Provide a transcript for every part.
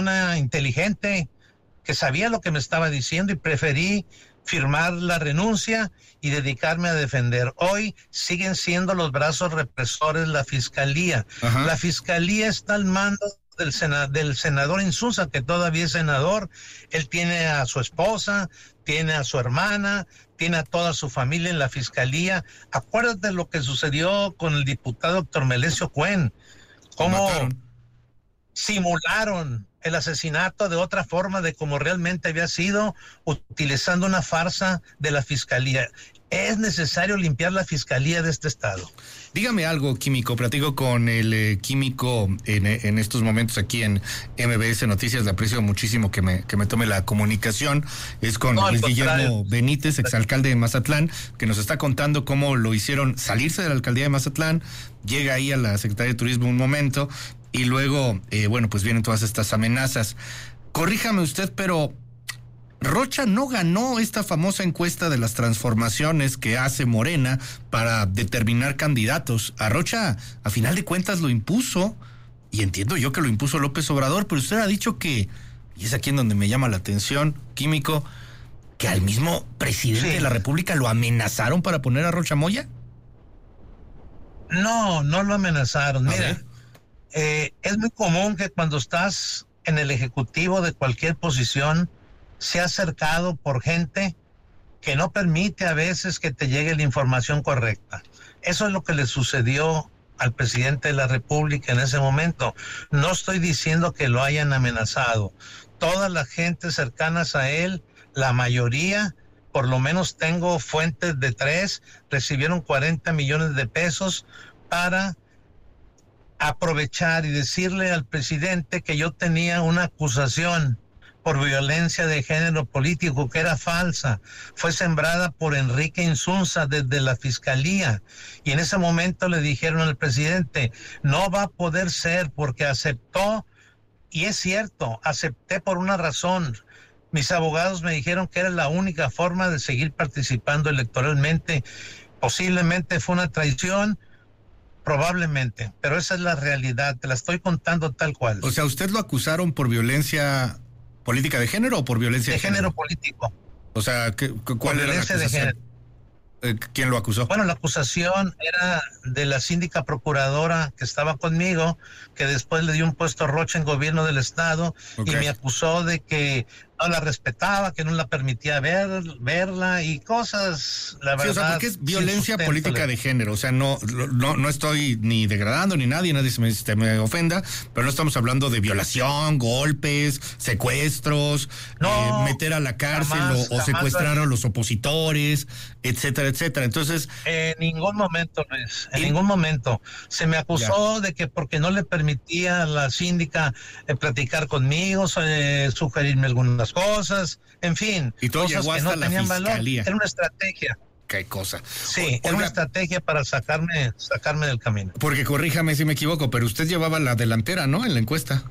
persona inteligente que sabía lo que me estaba diciendo y preferí firmar la renuncia y dedicarme a defender. Hoy siguen siendo los brazos represores la Fiscalía. Ajá. La Fiscalía está al mando del senador Insunza, que todavía es senador. Él tiene a su esposa, tiene a su hermana, tiene a toda su familia en la Fiscalía. Acuérdate lo que sucedió con el diputado Héctor Melesio Cuen, cómo simularon el asesinato de otra forma de como realmente había sido, utilizando una farsa de la Fiscalía. Es necesario limpiar la Fiscalía de este estado. Dígame algo, Químico. Platico con el Químico en estos momentos aquí en MBS Noticias. Le aprecio muchísimo que me tome la comunicación. Es con Luis Guillermo Benítez, exalcalde de Mazatlán, que nos está contando cómo lo hicieron salirse de la alcaldía de Mazatlán. Llega ahí a la Secretaría de Turismo un momento y luego, pues vienen todas estas amenazas. Corríjame usted, pero Rocha no ganó esta famosa encuesta de las transformaciones que hace Morena para determinar candidatos. A Rocha, a final de cuentas, lo impuso, y entiendo yo que lo impuso López Obrador, pero usted ha dicho que, y es aquí en donde me llama la atención, Químico, que al mismo presidente de la República lo amenazaron para poner a Rocha Moya. No lo amenazaron. Mira, es muy común que cuando estás en el ejecutivo de cualquier posición, sea cercado por gente que no permite a veces que te llegue la información correcta. Eso es lo que le sucedió al presidente de la República en ese momento. No estoy diciendo que lo hayan amenazado. Toda la gente cercanas a él, la mayoría, por lo menos tengo fuentes de 3, recibieron 40 millones de pesos para aprovechar y decirle al presidente que yo tenía una acusación por violencia de género político que era falsa, fue sembrada por Enrique Insunza desde la Fiscalía, y en ese momento le dijeron al presidente, no va a poder ser porque aceptó, y es cierto, acepté por una razón. Mis abogados me dijeron que era la única forma de seguir participando electoralmente. Posiblemente fue una traición, probablemente, pero esa es la realidad, te la estoy contando tal cual. O sea, ¿usted lo acusaron por violencia política de género o por violencia de género político? O sea, ¿cuál era la acusación? De género. ¿Quién lo acusó? Bueno, la acusación era de la síndica procuradora que estaba conmigo, que después le dio un puesto a Rocha en gobierno del estado, y me acusó de que no la respetaba, que no la permitía verla y cosas, la verdad. Sí, o sea, porque es violencia política de género, o sea, no estoy ni degradando ni nadie me ofenda, pero no estamos hablando de violación, golpes, secuestros, meter a la cárcel o secuestrar a los opositores, etcétera, etcétera. Entonces, en ningún momento, Luis, en ningún momento. Se me acusó de que porque no le permitía a la síndica platicar conmigo, sugerirme algunas cosas, en fin. Y todo cosas llegó que hasta no la tenían Fiscalía. valor. Era una estrategia. ¿Qué cosa? Sí, era una estrategia para sacarme del camino. Porque corríjame si me equivoco, pero usted llevaba la delantera, ¿no? En la encuesta.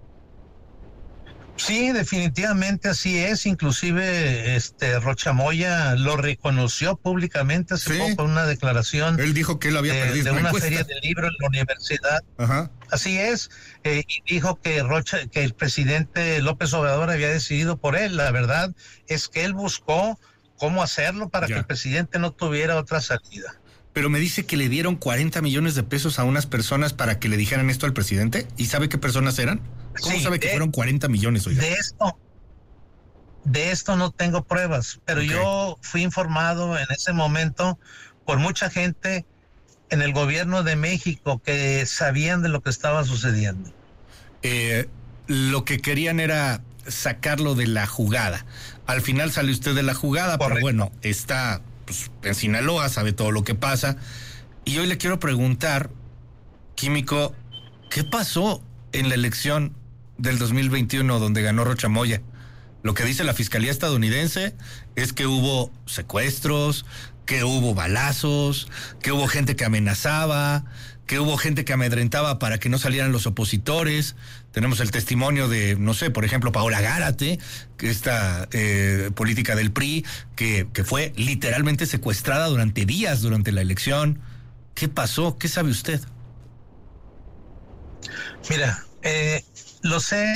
Sí, definitivamente así es. Inclusive Rocha Moya lo reconoció públicamente hace poco en una declaración. Él dijo que él había perdido de una encuesta. feria del libro en la universidad. Ajá. Así es, y dijo que el presidente López Obrador había decidido por él. La verdad es que él buscó cómo hacerlo para que el presidente no tuviera otra salida. Pero me dice que le dieron 40 millones de pesos a unas personas para que le dijeran esto al presidente. ¿Y sabe qué personas eran? ¿Cómo sabe que fueron 40 millones? Oiga? De esto no tengo pruebas, pero yo fui informado en ese momento por mucha gente en el gobierno de México que sabían de lo que estaba sucediendo. Lo que querían era sacarlo de la jugada. Al final sale usted de la jugada, pero bueno, está en Sinaloa, sabe todo lo que pasa. Y hoy le quiero preguntar, Químico, ¿qué pasó en la elección del 2021 donde ganó Rocha Moya? Lo que dice la Fiscalía estadounidense es que hubo secuestros, que hubo balazos, que hubo gente que amenazaba, que hubo gente que amedrentaba para que no salieran los opositores. Tenemos el testimonio de, no sé, por ejemplo, Paola Gárate, que esta política del PRI, que fue literalmente secuestrada durante días durante la elección. ¿Qué pasó? ¿Qué sabe usted? Mira, lo sé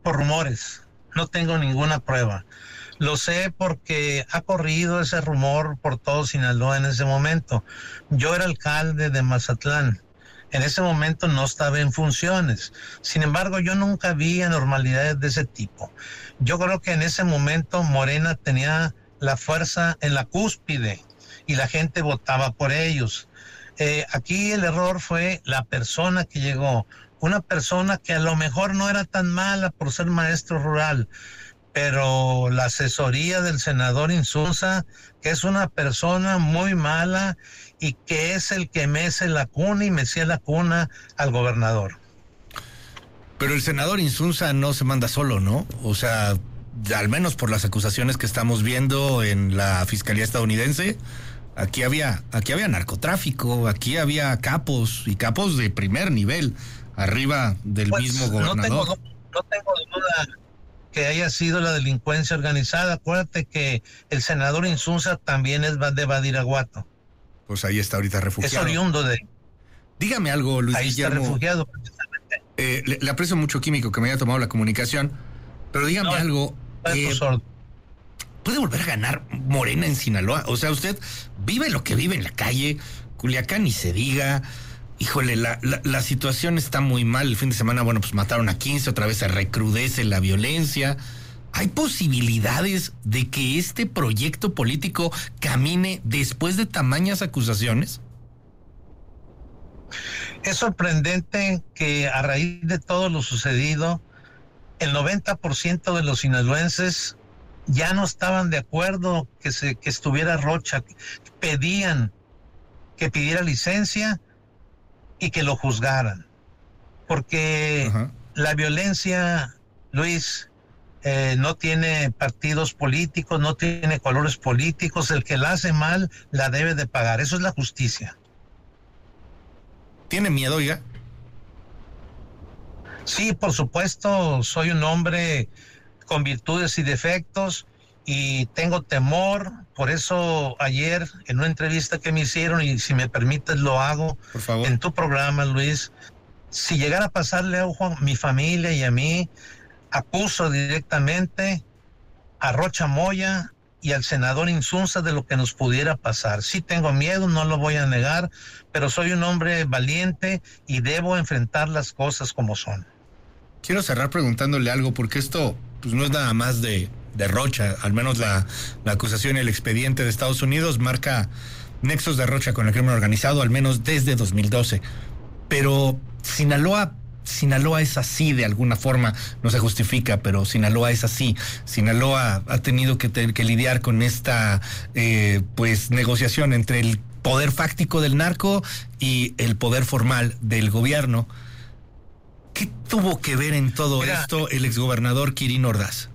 por rumores, no tengo ninguna prueba. Lo sé porque ha corrido ese rumor por todo Sinaloa en ese momento. Yo era alcalde de Mazatlán. En ese momento no estaba en funciones. Sin embargo, yo nunca vi anormalidades de ese tipo. Yo creo que en ese momento Morena tenía la fuerza en la cúspide y la gente votaba por ellos. Aquí el error fue la persona que llegó. Una persona que a lo mejor no era tan mala por ser maestro rural, pero la asesoría del senador Insunza, que es una persona muy mala y que es el que mece la cuna y mecía la cuna al gobernador. Pero el senador Insunza no se manda solo, ¿no? O sea, al menos por las acusaciones que estamos viendo en la Fiscalía estadounidense, aquí había narcotráfico, aquí había capos y capos de primer nivel, arriba del mismo gobernador. No tengo duda que haya sido la delincuencia organizada. Acuérdate que el senador Insunza también es de Badiraguato. Pues ahí está ahorita refugiado. Es oriundo de... Dígame algo, Luis ahí Guillermo. Está refugiado precisamente. Le aprecio mucho, Químico, que me haya tomado la comunicación, pero dígame algo. ¿Puede volver a ganar Morena en Sinaloa? O sea, usted vive lo que vive en la calle, Culiacán ni se diga. Híjole, la situación está muy mal. El fin de semana, bueno, pues mataron a 15, otra vez se recrudece la violencia. ¿Hay posibilidades de que este proyecto político camine después de tamañas acusaciones? Es sorprendente que a raíz de todo lo sucedido, el 90% de los sinaloenses ya no estaban de acuerdo que estuviera Rocha. Pedían que pidiera licencia y que lo juzgaran. Porque la violencia, Luis, no tiene partidos políticos, no tiene colores políticos. El que la hace mal la debe de pagar. Eso es la justicia. ¿Tiene miedo, oiga? Sí, por supuesto, soy un hombre con virtudes y defectos y tengo temor. Por eso ayer en una entrevista que me hicieron, y si me permites lo hago por favor, en tu programa, Luis, si llegara a pasarle a mi familia y a mí, acuso directamente a Rocha Moya y al senador Insunza de lo que nos pudiera pasar. Sí tengo miedo, no lo voy a negar, pero soy un hombre valiente y debo enfrentar las cosas como son. Quiero cerrar preguntándole algo, porque esto pues no es nada más de Rocha, al menos la acusación y el expediente de Estados Unidos marca nexos de Rocha con el crimen organizado, al menos desde 2012. Pero Sinaloa es así de alguna forma, no se justifica, pero Sinaloa es así. Sinaloa ha tenido que lidiar con esta pues negociación entre el poder fáctico del narco y el poder formal del gobierno. ¿Qué tuvo que ver en todo esto el exgobernador Quirino Ordaz?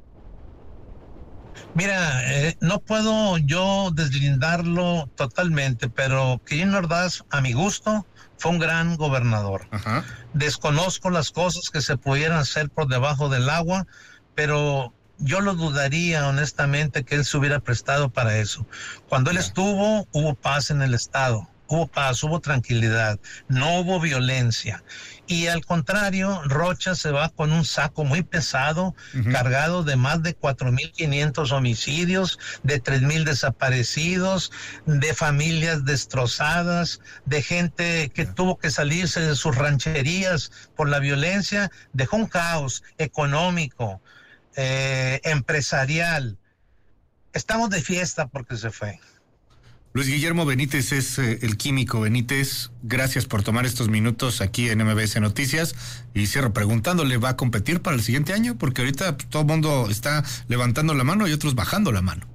Mira, no puedo yo deslindarlo totalmente, pero Quirino Ordaz, a mi gusto, fue un gran gobernador. Ajá. Desconozco las cosas que se pudieran hacer por debajo del agua, pero yo lo dudaría honestamente que él se hubiera prestado para eso. Cuando él estuvo, hubo paz en el estado. Hubo paz, hubo tranquilidad, no hubo violencia. Y al contrario, Rocha se va con un saco muy pesado, cargado de más de 4,500 homicidios, de 3,000 desaparecidos, de familias destrozadas, de gente que tuvo que salirse de sus rancherías por la violencia. Dejó un caos económico, empresarial. Estamos de fiesta porque se fue. Luis Guillermo Benítez es el Químico Benítez. Gracias por tomar estos minutos aquí en MBS Noticias. Y cierro preguntándole, ¿va a competir para el siguiente año? Porque ahorita todo el mundo está levantando la mano y otros bajando la mano.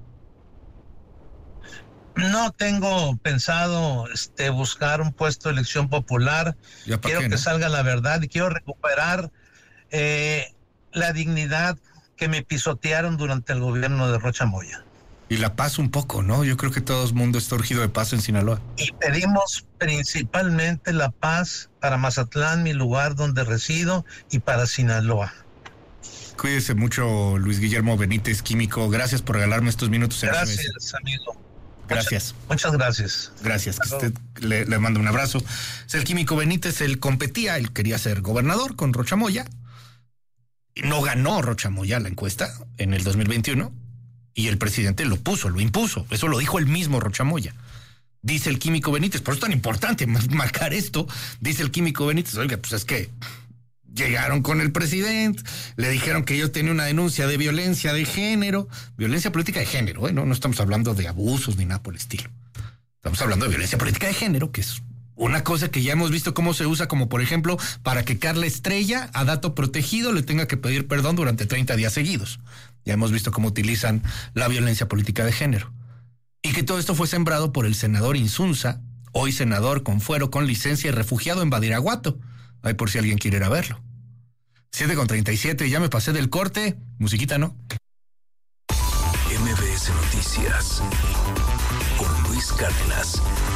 No tengo pensado buscar un puesto de elección popular. Quiero que salga la verdad y quiero recuperar la dignidad que me pisotearon durante el gobierno de Rocha Moya. Y la paz un poco, ¿no? Yo creo que todo el mundo está urgido de paz en Sinaloa. Y pedimos principalmente la paz para Mazatlán, mi lugar donde resido, y para Sinaloa. Cuídese mucho, Luis Guillermo Benítez, Químico. Gracias por regalarme estos minutos. Gracias, amigo. Gracias. Muchas gracias. Gracias. Usted le mando un abrazo. Es el Químico Benítez, él competía, él quería ser gobernador con Rocha Moya. No ganó Rocha Moya la encuesta en el 2021 y el presidente lo impuso. Eso lo dijo el mismo Rocha Moya. Dice el Químico Benítez, por eso es tan importante marcar esto, dice el Químico Benítez, oiga, pues es que llegaron con el presidente, le dijeron que yo tenía una denuncia de violencia de género, violencia política de género, no estamos hablando de abusos ni nada por el estilo. Estamos hablando de violencia política de género, que es una cosa que ya hemos visto cómo se usa, como por ejemplo, para que Carla Estrella, a dato protegido, le tenga que pedir perdón durante 30 días seguidos. Ya hemos visto cómo utilizan la violencia política de género. Y que todo esto fue sembrado por el senador Insunza, hoy senador con fuero, con licencia y refugiado en Badiraguato. Ahí por si alguien quiere ir a verlo. 7:37, ya me pasé del corte. Musiquita, ¿no? MBS Noticias con Luis Cárdenas.